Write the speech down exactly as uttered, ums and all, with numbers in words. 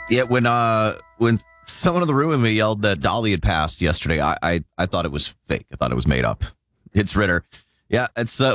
Yeah, when uh when someone in the room with me yelled that Dolly had passed yesterday, I I, I thought it was fake. I thought it was made up. It's Ritter. Yeah, it's uh,